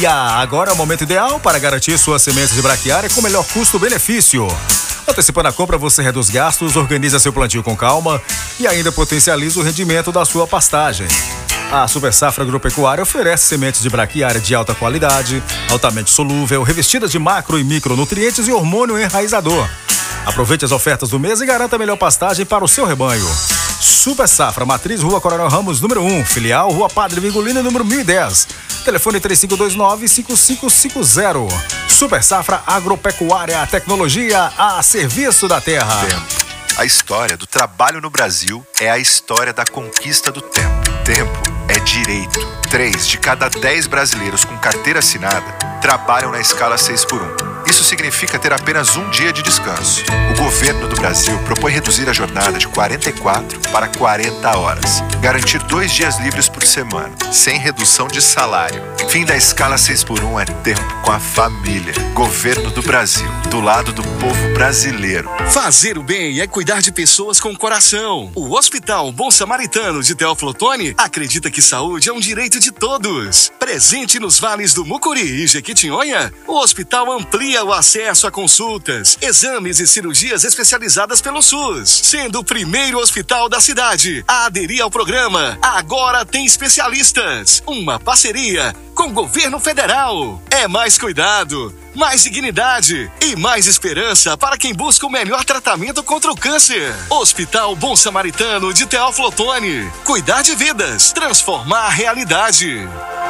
Agora é o momento ideal para garantir suas sementes de braquiária com o melhor custo-benefício. Antecipando a compra, você reduz gastos, organiza seu plantio com calma e ainda potencializa o rendimento da sua pastagem. A Super Safra Agropecuária oferece sementes de braquiária de alta qualidade, altamente solúvel, revestidas de macro e micronutrientes e hormônio enraizador. Aproveite as ofertas do mês e garanta a melhor pastagem para o seu rebanho. Super Safra, Matriz, Rua Coronel Ramos, número 1, Filial, Rua Padre Virgulino, número 1010. Telefone 3529-5550. Super Safra Agropecuária, tecnologia a serviço da terra. Tempo. A história do trabalho no Brasil é a história da conquista do tempo. Tempo é direito. 3 de cada 10 brasileiros com carteira assinada trabalham na escala 6x1. Isso significa ter apenas um dia de descanso. O governo do Brasil propõe reduzir a jornada de 44 para 40 horas. Garantir 2 dias livres por semana, sem redução de salário. Fim da escala 6x1 é tempo com a família. Governo do Brasil, do lado do povo brasileiro. Fazer o bem é cuidar de pessoas com coração. O Hospital Bom Samaritano de Teófilo Otoni acredita que saúde é um direito de todos. Presente nos vales do Mucuri e Jequitinhonha, o hospital amplia o acesso a consultas, exames e cirurgias especializadas pelo SUS, sendo o primeiro hospital da cidade a aderir ao programa Agora Tem Especialistas, uma parceria com o governo federal. É mais cuidado, mais dignidade e mais esperança para quem busca o melhor tratamento contra o câncer. Hospital Bom Samaritano de Teófilo Otoni. Cuidar de vidas, transformar a realidade.